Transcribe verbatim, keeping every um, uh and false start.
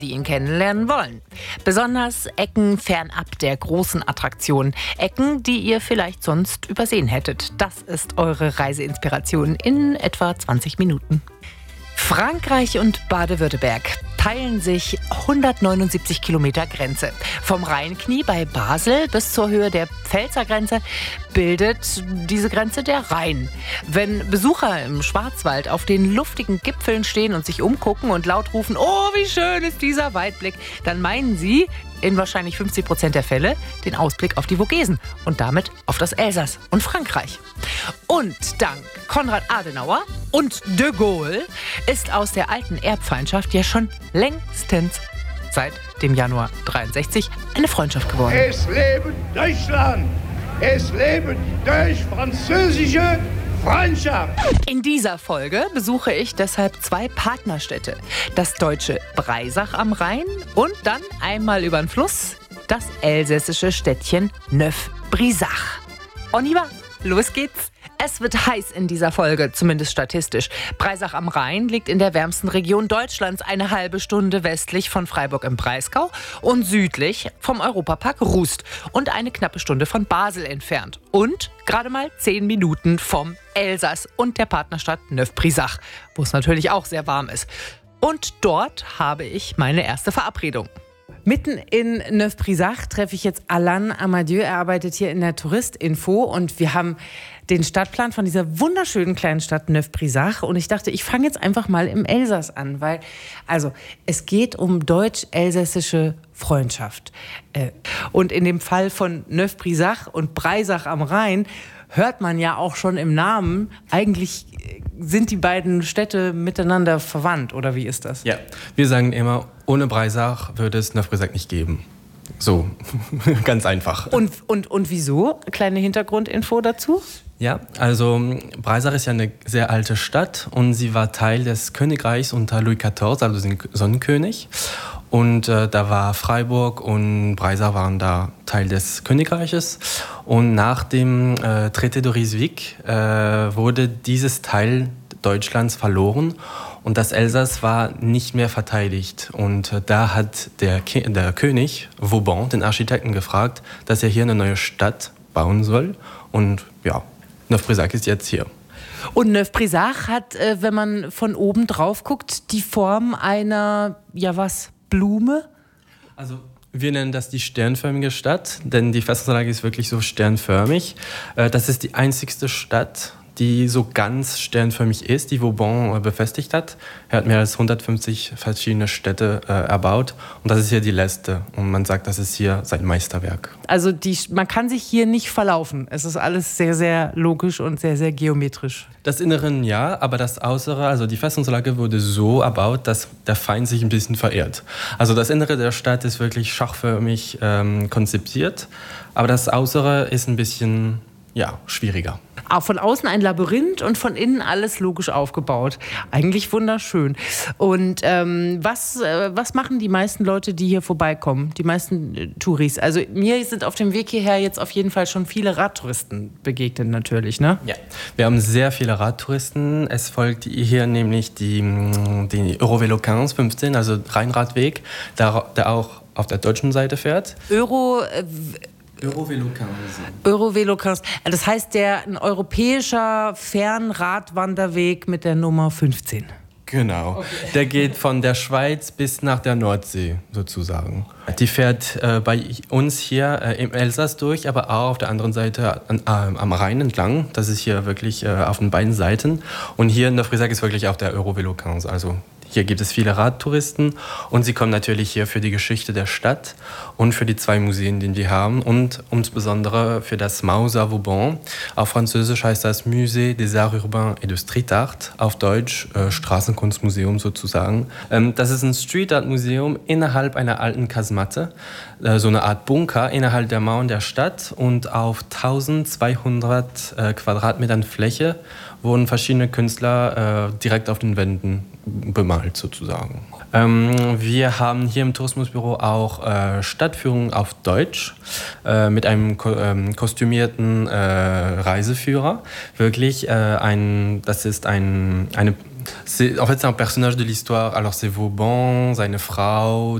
die ihn kennenlernen wollen. Besonders Ecken fernab der großen Attraktionen. Ecken, die ihr vielleicht sonst übersehen hättet. Das ist eure Reiseinspiration in etwa zwanzig Minuten. Frankreich und Baden-Württemberg teilen sich hundertneunundsiebzig Kilometer Grenze. Vom Rheinknie bei Basel bis zur Höhe der Pfälzer Grenze bildet diese Grenze der Rhein. Wenn Besucher im Schwarzwald auf den luftigen Gipfeln stehen und sich umgucken und laut rufen, oh, wie schön ist dieser Weitblick, dann meinen sie in wahrscheinlich fünfzig Prozent der Fälle den Ausblick auf die Vogesen und damit auf das Elsass und Frankreich. Und dank Konrad Adenauer und de Gaulle ist aus der alten Erbfeindschaft ja schon längstens seit dem Januar dreiundsechzig eine Freundschaft geworden. Es lebe Deutschland! Es lebe die deutsch-französische Freundschaft! In dieser Folge besuche ich deshalb zwei Partnerstädte. Das deutsche Breisach am Rhein und dann einmal über den Fluss das elsässische Städtchen Neuf-Brisach. On y va, los geht's! Es wird heiß in dieser Folge, zumindest statistisch. Breisach am Rhein liegt in der wärmsten Region Deutschlands, eine halbe Stunde westlich von Freiburg im Breisgau und südlich vom Europapark Rust und eine knappe Stunde von Basel entfernt. Und gerade mal zehn Minuten vom Elsass und der Partnerstadt Neuf-Brisach, wo es natürlich auch sehr warm ist. Und dort habe ich meine erste Verabredung. Mitten in Neuf-Brisach treffe ich jetzt Alain Amadieu. Er arbeitet hier in der Touristinfo und wir haben den Stadtplan von dieser wunderschönen kleinen Stadt Neuf-Brisach. Und ich dachte, ich fange jetzt einfach mal im Elsass an, weil also es geht um deutsch-elsässische Freundschaft. Und in dem Fall von Neuf-Brisach und Breisach am Rhein hört man ja auch schon im Namen, eigentlich sind die beiden Städte miteinander verwandt, oder wie ist das? Ja, wir sagen immer, ohne Breisach würde es Neuf-Brisach nicht geben. So, ganz einfach. Und, und, und wieso? Kleine Hintergrundinfo dazu? Ja, also Breisach ist ja eine sehr alte Stadt und sie war Teil des Königreichs unter Louis vierzehn, also den Sonnenkönig. Und äh, da war Freiburg und Breisach waren da Teil des Königreiches. Und nach dem äh, Traité de Ryswick äh, wurde dieses Teil Deutschlands verloren und das Elsass war nicht mehr verteidigt. Und äh, da hat der, Ke- der König Vauban den Architekten gefragt, dass er hier eine neue Stadt bauen soll. Und ja, Neuf-Brisach ist jetzt hier. Und Neuf-Brisach hat, äh, wenn man von oben drauf guckt, die Form einer, ja was, Blume? Also wir nennen das die sternförmige Stadt, denn die Festungsanlage ist wirklich so sternförmig. Das ist die einzigste Stadt, die so ganz sternförmig ist, die Vauban befestigt hat. Er hat mehr als hundertfünfzig verschiedene Städte äh, erbaut und das ist hier die letzte. Und man sagt, das ist hier sein Meisterwerk. Also die, man kann sich hier nicht verlaufen. Es ist alles sehr, sehr logisch und sehr, sehr geometrisch. Das Innere ja, aber das Äußere, also die Festungsanlage wurde so erbaut, dass der Feind sich ein bisschen verehrt. Also das Innere der Stadt ist wirklich schachförmig ähm, konzipiert, aber das Äußere ist ein bisschen ja, schwieriger. Auch von außen ein Labyrinth und von innen alles logisch aufgebaut. Eigentlich wunderschön. Und ähm, was, äh, was machen die meisten Leute, die hier vorbeikommen? Die meisten äh, Touris? Also mir sind auf dem Weg hierher jetzt auf jeden Fall schon viele Radtouristen begegnet natürlich, ne? Ja, wir haben sehr viele Radtouristen. Es folgt hier nämlich die, die Eurovelo fünfzehn, also Rheinradweg, der, der auch auf der deutschen Seite fährt. Euro... Äh, Eurovelo Eurovelo Das heißt, der ein europäischer Fernradwanderweg mit der Nummer fünfzehn. Genau. Okay. Der geht von der Schweiz bis nach der Nordsee sozusagen. Die fährt äh, bei uns hier äh, im Elsass durch, aber auch auf der anderen Seite an, äh, am Rhein entlang. Das ist hier wirklich äh, auf den beiden Seiten. Und hier in Neuf-Brisach ist wirklich auch der Eurovelo quinze, also hier gibt es viele Radtouristen und sie kommen natürlich hier für die Geschichte der Stadt und für die zwei Museen, die wir haben und insbesondere für das Mauser Vauban. Auf Französisch heißt das Musée des Arts Urbains et de Street Art, auf Deutsch äh, Straßenkunstmuseum sozusagen. Ähm, das ist ein Street Art Museum innerhalb einer alten Kasematte, äh, so eine Art Bunker innerhalb der Mauern der Stadt und auf eintausendzweihundert äh, Quadratmetern Fläche wurden verschiedene Künstler äh, direkt auf den Wänden bemalt sozusagen. Ähm, wir haben hier im Tourismusbüro auch äh, Stadtführungen auf Deutsch äh, mit einem ko- ähm, kostümierten äh, Reiseführer. Wirklich, äh, ein, das ist ein, eine C'est, en fait, c'est un personnage de l'histoire. Alors, c'est Vauban, seine Frau,